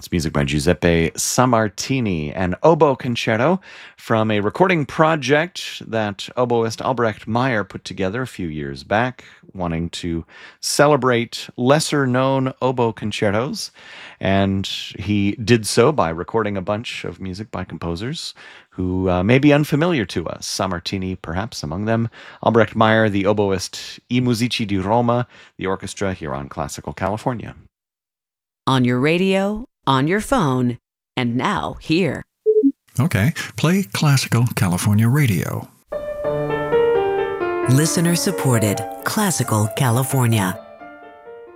That's music by Giuseppe Sammartini, an oboe concerto from a recording project that oboist Albrecht Meyer put together a few years back, wanting to celebrate lesser-known oboe concertos. And he did so by recording a bunch of music by composers who may be unfamiliar to us. Sammartini, perhaps, among them. Albrecht Meyer, the oboist I Musici di Roma, the orchestra here on Classical California. On your radio, on your phone, and now here. Okay, play Classical California Radio. Listener supported Classical California.